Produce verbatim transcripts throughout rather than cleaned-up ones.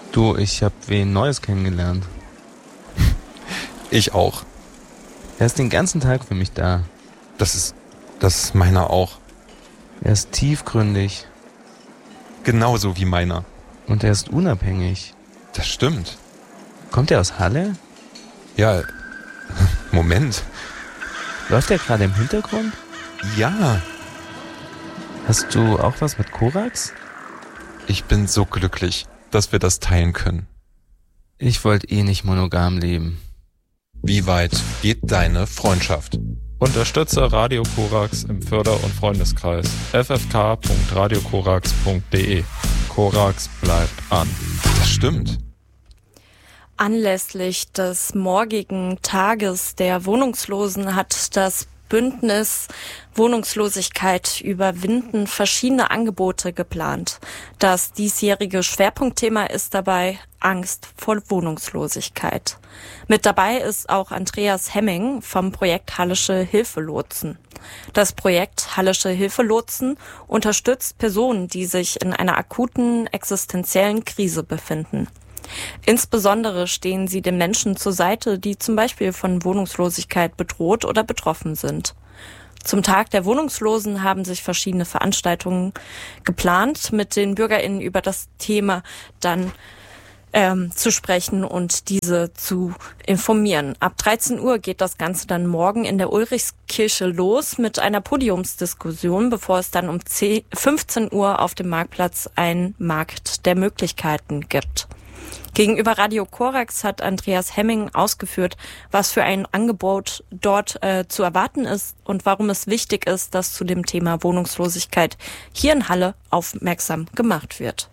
Du, ich hab wen Neues kennengelernt. Ich auch. Er ist den ganzen Tag für mich da. Das ist, das ist meiner auch. Er ist tiefgründig. Genauso wie meiner. Und er ist unabhängig. Das stimmt. Kommt er aus Halle? Ja, Moment. Läuft er gerade im Hintergrund? Ja. Hast du auch was mit Korax? Ich bin so glücklich, dass wir das teilen können. Ich wollte eh nicht monogam leben. Wie weit geht deine Freundschaft? Unterstütze Radio Korax im Förder- und Freundeskreis. f f k punkt radio korax punkt d e. Korax bleibt an. Das stimmt. Anlässlich des morgigen Tages der Wohnungslosen hat das Bündnis Wohnungslosigkeit überwinden verschiedene Angebote geplant. Das diesjährige Schwerpunktthema ist dabei Angst vor Wohnungslosigkeit. Mit dabei ist auch Andreas Hemming vom Projekt Hallische Hilfelotsen. Das Projekt Hallische Hilfelotsen unterstützt Personen, die sich in einer akuten existenziellen Krise befinden. Insbesondere stehen sie den Menschen zur Seite, die zum Beispiel von Wohnungslosigkeit bedroht oder betroffen sind. Zum Tag der Wohnungslosen haben sich verschiedene Veranstaltungen geplant, mit den BürgerInnen über das Thema dann ähm, zu sprechen und diese zu informieren. Ab dreizehn Uhr geht das Ganze dann morgen in der Ulrichskirche los mit einer Podiumsdiskussion, bevor es dann um fünfzehn Uhr auf dem Marktplatz einen Markt der Möglichkeiten gibt. Gegenüber Radio Korax hat Andreas Hemming ausgeführt, was für ein Angebot dort äh, zu erwarten ist und warum es wichtig ist, dass zu dem Thema Wohnungslosigkeit hier in Halle aufmerksam gemacht wird.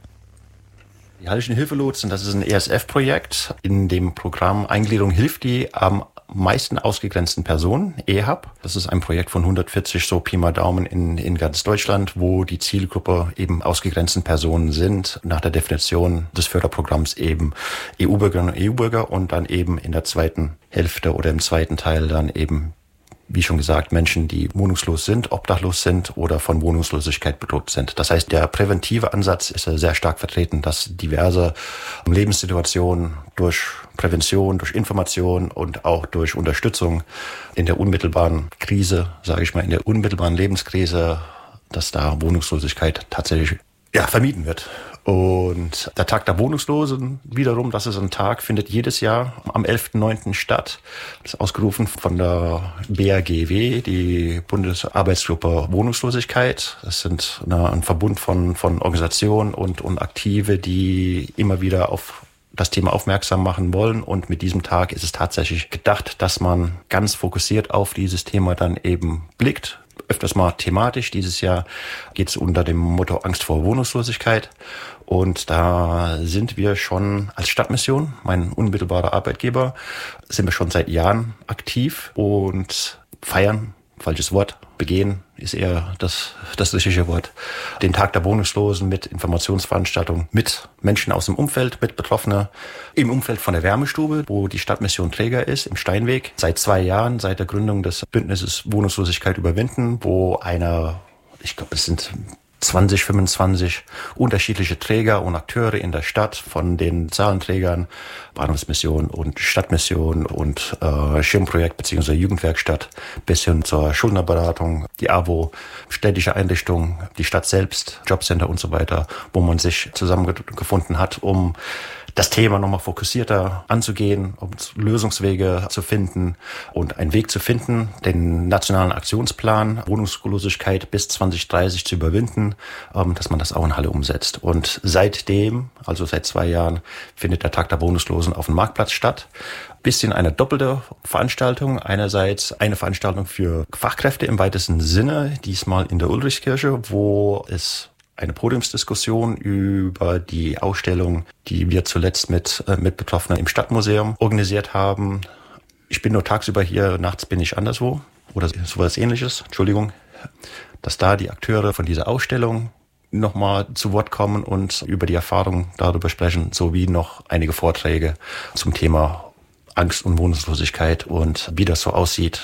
Die Hallischen Hilfelotsen, das ist ein E S F-Projekt. In dem Programm Eingliederung hilft die am meisten ausgegrenzten Personen, E H A B. Das ist ein Projekt von hundertvierzig, so Pi mal Daumen, in, in ganz Deutschland, wo die Zielgruppe eben ausgegrenzten Personen sind, nach der Definition des Förderprogramms eben E U-Bürgerinnen und E U-Bürger und dann eben in der zweiten Hälfte oder im zweiten Teil dann eben, wie schon gesagt, Menschen, die wohnungslos sind, obdachlos sind oder von Wohnungslosigkeit bedroht sind. Das heißt, der präventive Ansatz ist sehr stark vertreten, dass diverse Lebenssituationen durch Prävention, durch Information und auch durch Unterstützung in der unmittelbaren Krise, sage ich mal, in der unmittelbaren Lebenskrise, dass da Wohnungslosigkeit tatsächlich ja, vermieden wird. Und der Tag der Wohnungslosen wiederum, das ist ein Tag, findet jedes Jahr am elften neunten statt. Das ist ausgerufen von der B R G W, die Bundesarbeitsgruppe Wohnungslosigkeit. Das sind eine, ein Verbund von, von Organisationen und, und Aktive, die immer wieder auf das Thema aufmerksam machen wollen. Und mit diesem Tag ist es tatsächlich gedacht, dass man ganz fokussiert auf dieses Thema dann eben blickt. Öfters mal thematisch. Dieses Jahr geht es unter dem Motto Angst vor Wohnungslosigkeit. Und da sind wir schon als Stadtmission, mein unmittelbarer Arbeitgeber, sind wir schon seit Jahren aktiv und feiern, falsches Wort, begehen ist eher das, das richtige Wort, den Tag der Wohnungslosen mit Informationsveranstaltungen, mit Menschen aus dem Umfeld, mit Betroffenen im Umfeld von der Wärmestube, wo die Stadtmission Träger ist, im Steinweg. Seit zwei Jahren, seit der Gründung des Bündnisses Wohnungslosigkeit überwinden, wo einer, ich glaube, es sind zwanzig, fünfundzwanzig unterschiedliche Träger und Akteure in der Stadt, von den Zahlenträgern, Bahnhofsmission und Stadtmission und äh, Schirmprojekt bzw. Jugendwerkstatt bis hin zur Schuldnerberatung, die A W O, städtische Einrichtungen, die Stadt selbst, Jobcenter und so weiter, wo man sich zusammengefunden hat, um das Thema nochmal fokussierter anzugehen, um Lösungswege zu finden und einen Weg zu finden, den nationalen Aktionsplan Wohnungslosigkeit bis zwanzig dreißig zu überwinden, dass man das auch in Halle umsetzt. Und seitdem, also seit zwei Jahren, findet der Tag der Wohnungslosen auf dem Marktplatz statt. Bisschen eine doppelte Veranstaltung. Einerseits eine Veranstaltung für Fachkräfte im weitesten Sinne, diesmal in der Ulrichskirche, wo es eine Podiumsdiskussion über die Ausstellung, die wir zuletzt mit, äh, mit Betroffenen im Stadtmuseum organisiert haben. Ich bin nur tagsüber hier, nachts bin ich anderswo oder sowas Ähnliches, Entschuldigung, dass da die Akteure von dieser Ausstellung nochmal zu Wort kommen und über die Erfahrungen darüber sprechen, sowie noch einige Vorträge zum Thema Angst und Wohnungslosigkeit und wie das so aussieht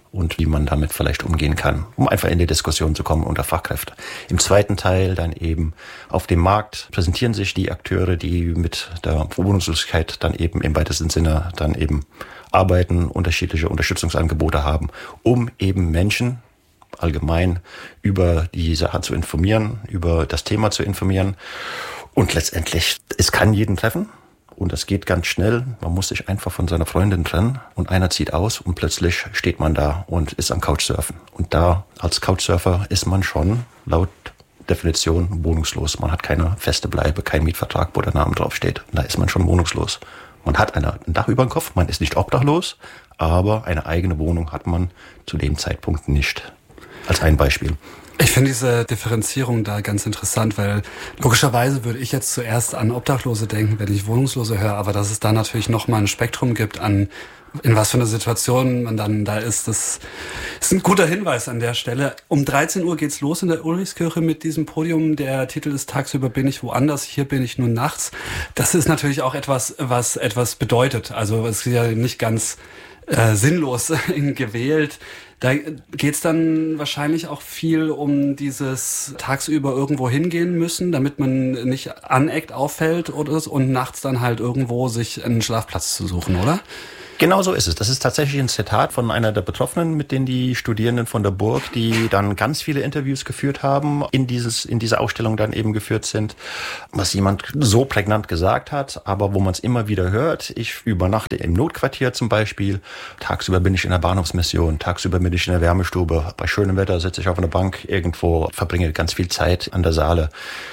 und wie man damit vielleicht umgehen kann, um einfach in die Diskussion zu kommen unter Fachkräfte. Im zweiten Teil dann eben auf dem Markt präsentieren sich die Akteure, die mit der Wohnungslosigkeit dann eben im weitesten Sinne dann eben arbeiten, unterschiedliche Unterstützungsangebote haben, um eben Menschen allgemein über die Sache zu informieren, über das Thema zu informieren. Und letztendlich, es kann jeden treffen. Und das geht ganz schnell. Man muss sich einfach von seiner Freundin trennen und einer zieht aus und plötzlich steht man da und ist am Couchsurfen. Und da als Couchsurfer ist man schon laut Definition wohnungslos. Man hat keine feste Bleibe, kein Mietvertrag, wo der Name draufsteht. Und da ist man schon wohnungslos. Man hat eine, ein Dach über dem Kopf, man ist nicht obdachlos, aber eine eigene Wohnung hat man zu dem Zeitpunkt nicht. Als ein Beispiel. Ich finde diese Differenzierung da ganz interessant, weil logischerweise würde ich jetzt zuerst an Obdachlose denken, wenn ich Wohnungslose höre, aber dass es da natürlich nochmal ein Spektrum gibt an, in was für einer Situation man dann da ist, das ist ein guter Hinweis an der Stelle. Um dreizehn Uhr geht's los in der Ulrichskirche mit diesem Podium. Der Titel ist Tagsüber bin ich woanders, hier bin ich nur nachts. Das ist natürlich auch etwas, was etwas bedeutet. Also es ist ja nicht ganz äh, sinnlos gewählt. Da geht's dann wahrscheinlich auch viel um dieses tagsüber irgendwo hingehen müssen, damit man nicht aneckt, auffällt oder so, und nachts dann halt irgendwo sich einen Schlafplatz zu suchen, oder? Genau so ist es. Das ist tatsächlich ein Zitat von einer der Betroffenen, mit denen die Studierenden von der Burg, die dann ganz viele Interviews geführt haben, in dieses, in diese Ausstellung dann eben geführt sind, was jemand so prägnant gesagt hat, aber wo man es immer wieder hört. Ich übernachte im Notquartier zum Beispiel. Tagsüber bin ich in der Bahnhofsmission. Tagsüber bin ich in der Wärmestube. Bei schönem Wetter sitze ich auf einer Bank irgendwo, verbringe ganz viel Zeit an der Saale.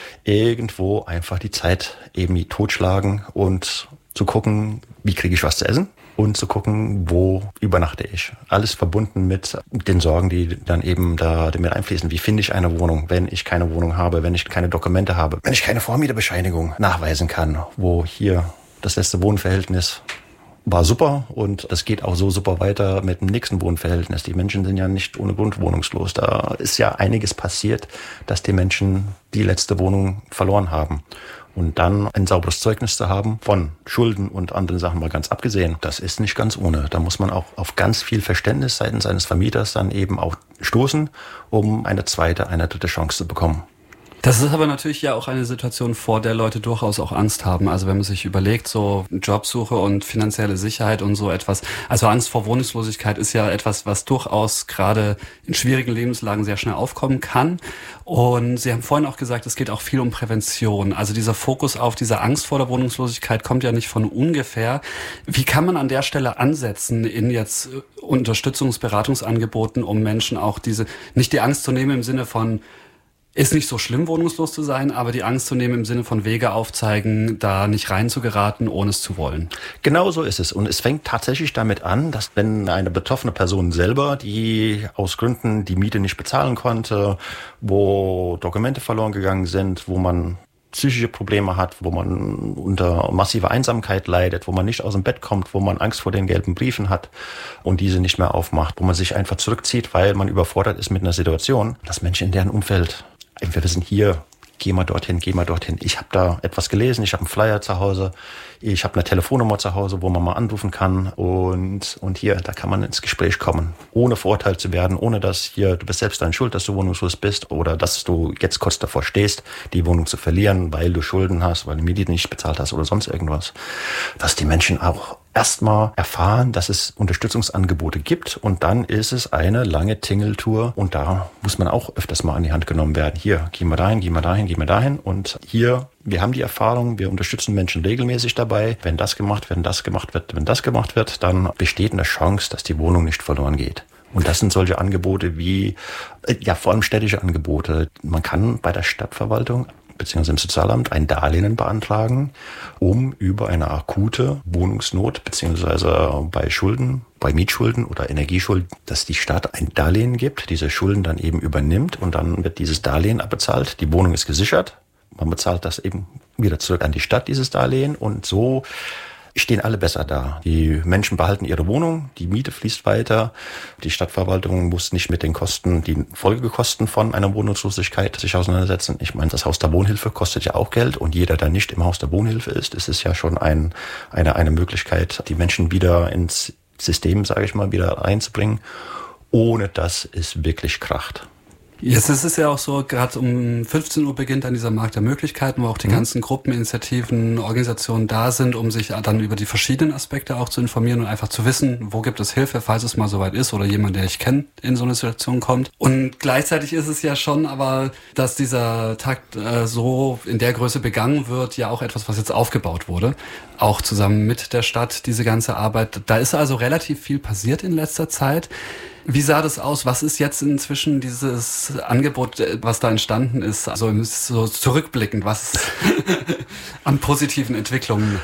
Irgendwo einfach die Zeit eben totschlagen und zu gucken, wie kriege ich was zu essen? Und zu gucken, wo übernachte ich. Alles verbunden mit den Sorgen, die dann eben da mit einfließen. Wie finde ich eine Wohnung, wenn ich keine Wohnung habe, wenn ich keine Dokumente habe, wenn ich keine Vormieterbescheinigung nachweisen kann, wo hier das letzte Wohnverhältnis war super und es geht auch so super weiter mit dem nächsten Wohnverhältnis. Die Menschen sind ja nicht ohne Grund wohnungslos. Da ist ja einiges passiert, dass die Menschen die letzte Wohnung verloren haben. Und dann ein sauberes Zeugnis zu haben, von Schulden und anderen Sachen mal ganz abgesehen, das ist nicht ganz ohne. Da muss man auch auf ganz viel Verständnis seitens eines Vermieters dann eben auch stoßen, um eine zweite, eine dritte Chance zu bekommen. Das ist aber natürlich ja auch eine Situation, vor der Leute durchaus auch Angst haben. Also wenn man sich überlegt, so Jobsuche und finanzielle Sicherheit und so etwas. Also Angst vor Wohnungslosigkeit ist ja etwas, was durchaus gerade in schwierigen Lebenslagen sehr schnell aufkommen kann. Und Sie haben vorhin auch gesagt, es geht auch viel um Prävention. Also dieser Fokus auf diese Angst vor der Wohnungslosigkeit kommt ja nicht von ungefähr. Wie kann man an der Stelle ansetzen in jetzt Unterstützungsberatungsangeboten, um Menschen auch diese, nicht die Angst zu nehmen im Sinne von, ist nicht so schlimm, wohnungslos zu sein, aber die Angst zu nehmen im Sinne von Wege aufzeigen, da nicht reinzugeraten, ohne es zu wollen. Genau so ist es. Und es fängt tatsächlich damit an, dass wenn eine betroffene Person selber, die aus Gründen die Miete nicht bezahlen konnte, wo Dokumente verloren gegangen sind, wo man psychische Probleme hat, wo man unter massiver Einsamkeit leidet, wo man nicht aus dem Bett kommt, wo man Angst vor den gelben Briefen hat und diese nicht mehr aufmacht, wo man sich einfach zurückzieht, weil man überfordert ist mit einer Situation, dass Menschen in deren Umfeld entweder sind hier, geh mal dorthin, geh mal dorthin. Ich habe da etwas gelesen, ich habe einen Flyer zu Hause, ich habe eine Telefonnummer zu Hause, wo man mal anrufen kann und und hier, da kann man ins Gespräch kommen, ohne verurteilt zu werden, ohne dass hier, du bist selbst dein Schuld, dass du wohnungslos bist oder dass du jetzt kurz davor stehst, die Wohnung zu verlieren, weil du Schulden hast, weil du Miete nicht bezahlt hast oder sonst irgendwas. Dass die Menschen auch erstmal erfahren, dass es Unterstützungsangebote gibt und dann ist es eine lange Tingeltour und da muss man auch öfters mal an die Hand genommen werden. Hier, geh mal dahin, geh mal dahin, geh mal dahin und hier, wir haben die Erfahrung, wir unterstützen Menschen regelmäßig dabei. Wenn das gemacht wird, wenn das gemacht wird, wenn das gemacht wird, dann besteht eine Chance, dass die Wohnung nicht verloren geht. Und das sind solche Angebote wie, ja vor allem städtische Angebote. Man kann bei der Stadtverwaltung beziehungsweise im Sozialamt ein Darlehen beantragen, um über eine akute Wohnungsnot beziehungsweise bei Schulden, bei Mietschulden oder Energieschulden, dass die Stadt ein Darlehen gibt, diese Schulden dann eben übernimmt und dann wird dieses Darlehen abbezahlt. Die Wohnung ist gesichert, man bezahlt das eben wieder zurück an die Stadt, dieses Darlehen und so stehen alle besser da. Die Menschen behalten ihre Wohnung, die Miete fließt weiter, die Stadtverwaltung muss nicht mit den Kosten, die Folgekosten von einer Wohnungslosigkeit sich auseinandersetzen. Ich meine, das Haus der Wohnhilfe kostet ja auch Geld und jeder, der nicht im Haus der Wohnhilfe ist, ist es ja schon ein, eine, eine Möglichkeit, die Menschen wieder ins System, sage ich mal, wieder reinzubringen. ohne dass es wirklich kracht. Jetzt ist es ja auch so, gerade um fünfzehn Uhr beginnt dann dieser Markt der Möglichkeiten, wo auch die mhm. ganzen Gruppen, Initiativen, Organisationen da sind, um sich dann über die verschiedenen Aspekte auch zu informieren und einfach zu wissen, wo gibt es Hilfe, falls es mal soweit ist oder jemand, der ich kenne, in so eine Situation kommt. Und gleichzeitig ist es ja schon, aber dass dieser Takt äh, so in der Größe begangen wird, ja auch etwas, was jetzt aufgebaut wurde, auch zusammen mit der Stadt, diese ganze Arbeit. Da ist also relativ viel passiert in letzter Zeit. Wie sah das aus? Was ist jetzt inzwischen dieses Angebot, was da entstanden ist? Also so zurückblickend, was an positiven Entwicklungen?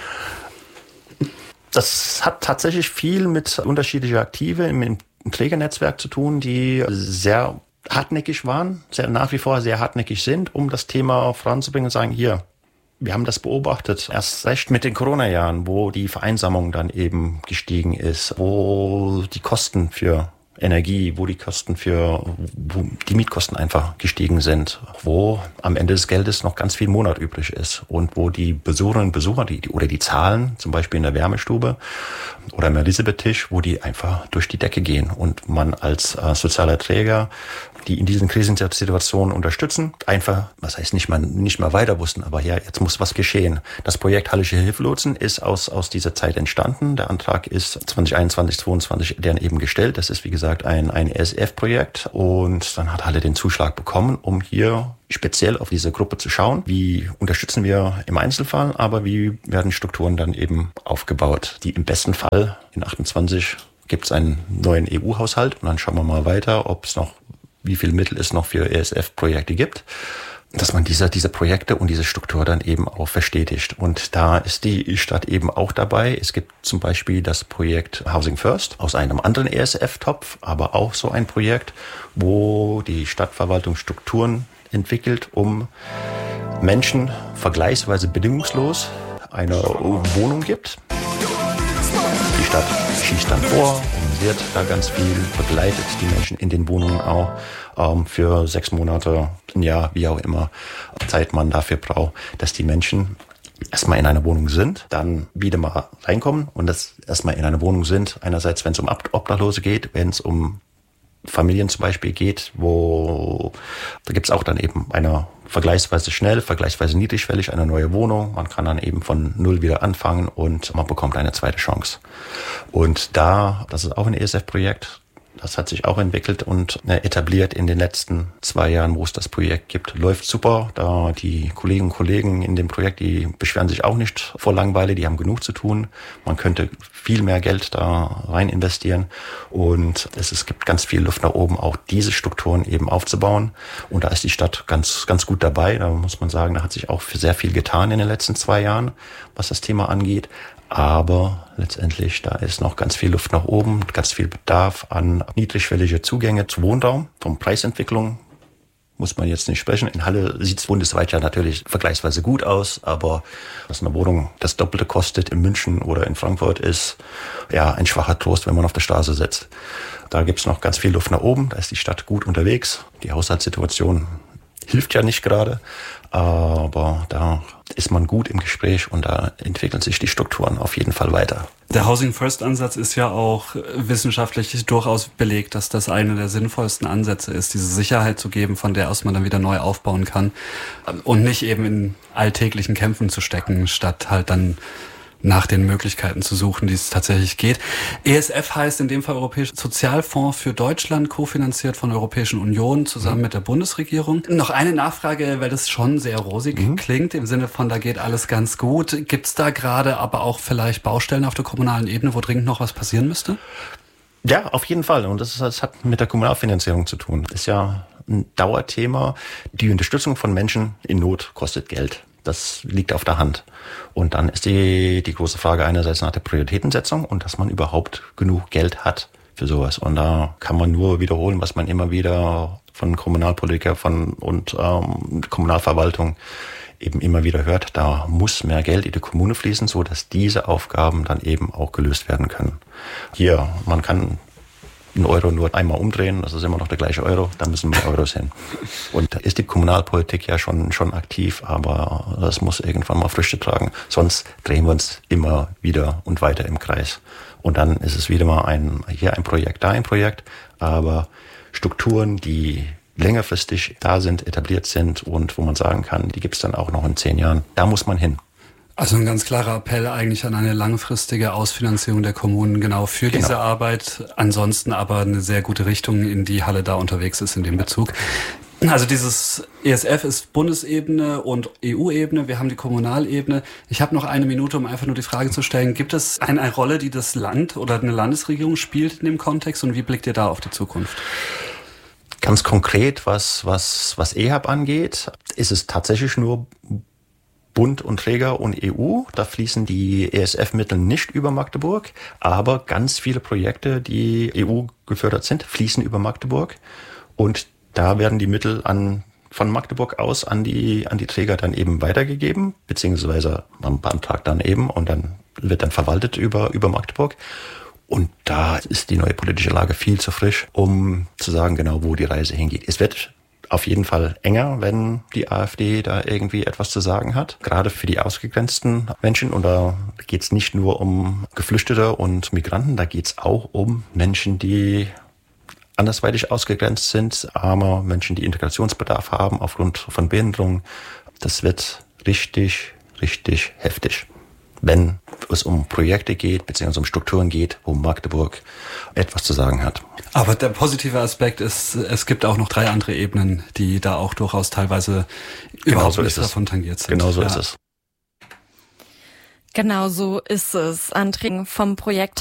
Das hat tatsächlich viel mit unterschiedlichen Aktive im Trägernetzwerk zu tun, die sehr hartnäckig waren, sehr nach wie vor sehr hartnäckig sind, um das Thema voranzubringen und sagen, hier, wir haben das beobachtet, erst recht mit den Corona-Jahren, wo die Vereinsamung dann eben gestiegen ist, wo die Kosten für Energie, wo die Kosten für, wo die Mietkosten einfach gestiegen sind, wo am Ende des Geldes noch ganz viel Monat übrig ist und wo die Besucherinnen und Besucher die, oder die Zahlen, zum Beispiel in der Wärmestube oder im Elisabeth-Tisch, wo die einfach durch die Decke gehen und man als äh, sozialer Träger, die in diesen Krisensituationen unterstützen, einfach, was heißt nicht mal, nicht mal weiter wussten, aber ja, jetzt muss was geschehen. Das Projekt Hallische Hilfelotsen ist aus, aus dieser Zeit entstanden. Der Antrag ist zwanzig einundzwanzig, zweiundzwanzig dann eben gestellt. Das ist, wie gesagt, ein, ein E S F-Projekt und dann hat Halle den Zuschlag bekommen, um hier speziell auf diese Gruppe zu schauen. Wie unterstützen wir im Einzelfall, aber wie werden Strukturen dann eben aufgebaut, die im besten Fall in achtundzwanzig gibt es einen neuen E U-Haushalt und dann schauen wir mal weiter, ob es noch wie viel Mittel es noch für E S F-Projekte gibt, dass man diese, diese Projekte und diese Struktur dann eben auch verstetigt. Und da ist die Stadt eben auch dabei. Es gibt zum Beispiel das Projekt Housing First aus einem anderen E S F-Topf, aber auch so ein Projekt, wo die Stadtverwaltung Strukturen entwickelt, um Menschen vergleichsweise bedingungslos eine Wohnung gibt. Die Stadt schießt dann vor, wird da ganz viel, begleitet die Menschen in den Wohnungen auch ähm, für sechs Monate, ein Jahr, wie auch immer, Zeit man dafür braucht, dass die Menschen erstmal in einer Wohnung sind, dann wieder mal reinkommen und das erstmal in einer Wohnung sind. Einerseits, wenn es um Obdachlose geht, wenn es um Familien zum Beispiel geht, wo da gibt's auch dann eben eine vergleichsweise schnell, vergleichsweise niedrigschwellig eine neue Wohnung. Man kann dann eben von null wieder anfangen und man bekommt eine zweite Chance. Und da, das ist auch ein E S F-Projekt, das hat sich auch entwickelt und etabliert in den letzten zwei Jahren, wo es das Projekt gibt. Läuft super. Da die Kolleginnen und Kollegen in dem Projekt, die beschweren sich auch nicht vor Langeweile, die haben genug zu tun. Man könnte viel mehr Geld da rein investieren und es, es gibt ganz viel Luft nach oben, auch diese Strukturen eben aufzubauen. Und da ist die Stadt ganz, ganz gut dabei. Da muss man sagen, da hat sich auch sehr viel getan in den letzten zwei Jahren, was das Thema angeht. Aber letztendlich, da ist noch ganz viel Luft nach oben, ganz viel Bedarf an niedrigschwellige Zugänge zu Wohnraum. Von Preisentwicklung muss man jetzt nicht sprechen. In Halle sieht es bundesweit ja natürlich vergleichsweise gut aus, aber dass eine Wohnung das Doppelte kostet in München oder in Frankfurt ist ja ein schwacher Trost, wenn man auf der Straße sitzt. Da gibt's noch ganz viel Luft nach oben, da ist die Stadt gut unterwegs. Die Haushaltssituation hilft ja nicht gerade, aber da ist man gut im Gespräch und da entwickeln sich die Strukturen auf jeden Fall weiter. Der Housing First Ansatz ist ja auch wissenschaftlich durchaus belegt, dass das einer der sinnvollsten Ansätze ist, diese Sicherheit zu geben, von der aus man dann wieder neu aufbauen kann und nicht eben in alltäglichen Kämpfen zu stecken, statt halt dann nach den Möglichkeiten zu suchen, die es tatsächlich geht. E S F heißt in dem Fall Europäischer Sozialfonds für Deutschland, kofinanziert von der Europäischen Union zusammen mhm. mit der Bundesregierung. Noch eine Nachfrage, weil das schon sehr rosig mhm. klingt, im Sinne von, da geht alles ganz gut. Gibt es da gerade aber auch vielleicht Baustellen auf der kommunalen Ebene, wo dringend noch was passieren müsste? Ja, auf jeden Fall. Und das, das hat mit der Kommunalfinanzierung zu tun. Das ist ja ein Dauerthema. Die Unterstützung von Menschen in Not kostet Geld. Das liegt auf der Hand. Und dann ist die, die große Frage einerseits nach der Prioritätensetzung und dass man überhaupt genug Geld hat für sowas. Und da kann man nur wiederholen, was man immer wieder von Kommunalpolitiker von, und ähm, Kommunalverwaltung eben immer wieder hört. Da muss mehr Geld in die Kommune fließen, so dass diese Aufgaben dann eben auch gelöst werden können. Hier, man kann einen Euro nur einmal umdrehen, das ist immer noch der gleiche Euro, da müssen mehr Euros hin. Und da ist die Kommunalpolitik ja schon, schon aktiv, aber das muss irgendwann mal Früchte tragen, sonst drehen wir uns immer wieder und weiter im Kreis. Und dann ist es wieder mal ein, hier ein Projekt, da ein Projekt, aber Strukturen, die längerfristig da sind, etabliert sind und wo man sagen kann, die gibt es dann auch noch in zehn Jahren, da muss man hin. Also ein ganz klarer Appell eigentlich an eine langfristige Ausfinanzierung der Kommunen genau für genau. diese Arbeit. Ansonsten aber eine sehr gute Richtung, in die Halle da unterwegs ist in dem Bezug. Also dieses E S F ist Bundesebene und E U-Ebene. Wir haben die Kommunalebene. Ich habe noch eine Minute, um einfach nur die Frage zu stellen, gibt es eine, eine Rolle, die das Land oder eine Landesregierung spielt in dem Kontext und wie blickt ihr da auf die Zukunft? Ganz konkret, was, was, was E H A B angeht, ist es tatsächlich nur Bund und Träger und E U, da fließen die E S F-Mittel nicht über Magdeburg, aber ganz viele Projekte, die E U gefördert sind, fließen über Magdeburg und da werden die Mittel an, von Magdeburg aus an die, an die Träger dann eben weitergegeben, beziehungsweise man beantragt dann eben und dann wird dann verwaltet über, über Magdeburg. Und da ist die neue politische Lage viel zu frisch, um zu sagen genau, wo die Reise hingeht. Es wird auf jeden Fall enger, wenn die AfD da irgendwie etwas zu sagen hat. Gerade für die ausgegrenzten Menschen. Und da geht es nicht nur um Geflüchtete und Migranten, da geht es auch um Menschen, die andersweitig ausgegrenzt sind, arme Menschen, die Integrationsbedarf haben aufgrund von Behinderung. Das wird richtig, richtig heftig, wenn es um Projekte geht, beziehungsweise um Strukturen geht, wo Magdeburg etwas zu sagen hat. Aber der positive Aspekt ist, es gibt auch noch drei andere Ebenen, die da auch durchaus teilweise genau überhaupt so nicht ist davon tangiert sind. Genau so ja. ist es. Genau so ist es. Anträge vom Projekt